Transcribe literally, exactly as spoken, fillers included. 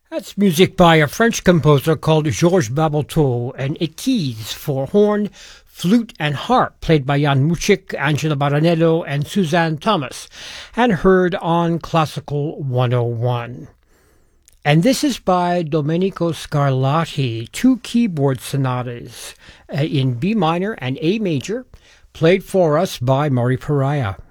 That's music by a French composer called Georges Babotteau, and Equise for horn, flute, and harp, played by Jan Muchik, Angela Baranello, and Suzanne Thomas, and heard on Classical one oh one. And this is by Domenico Scarlatti, two keyboard sonatas uh, in B minor and A major, played for us by Maury Pariah.